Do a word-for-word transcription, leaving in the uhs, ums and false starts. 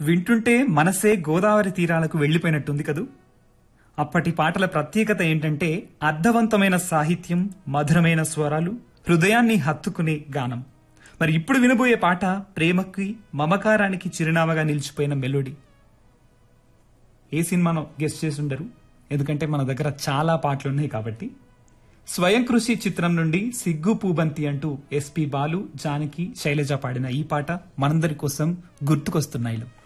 వింటుంటే మనసే గోదావరి తీరాలకు వెళ్లిపోయినట్టుంది కదూ. అప్పటి పాటల ప్రత్యేకత ఏంటంటే అర్థవంతమైన సాహిత్యం, మధురమైన స్వరాలు, హృదయాన్ని హత్తుకునే గానం. మరి ఇప్పుడు వినబోయే పాట ప్రేమకి, మమకారానికి చిరునామాగా నిలిచిపోయిన మెలోడీ. ఏ సినిమానో గెస్ట్ చేసి ఉండరు, ఎందుకంటే మన దగ్గర చాలా పాటలున్నాయి కాబట్టి. స్వయం కృషి చిత్రం నుండి సిగ్గు పూబంతి అంటూ ఎస్పి బాలు, జానకి, శైలజ పాడిన ఈ పాట మనందరి కోసం గుర్తుకొస్తున్నాయిలు.